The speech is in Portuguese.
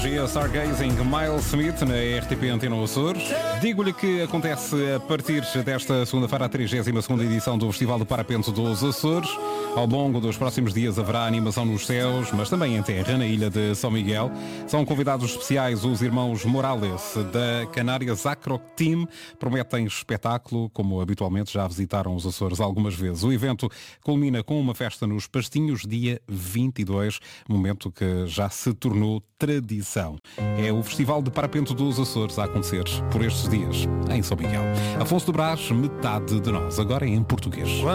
energia, Stargazing, Miles Smith na RTP Antena Açores. Digo-lhe que acontece a partir desta segunda-feira a 32ª edição do Festival do Parapente dos Açores. Ao longo dos próximos dias haverá animação nos céus, mas também em terra, na ilha de São Miguel. São convidados especiais os irmãos Morales da Canárias Acro Team. Prometem espetáculo, como habitualmente já visitaram os Açores algumas vezes. O evento culmina com uma festa nos Pastinhos, dia 22, momento que já se tornou tradição. É o Festival de Parapente dos Açores a acontecer por estes dias em São Miguel. Afonso do Brás, metade de nós, agora em português.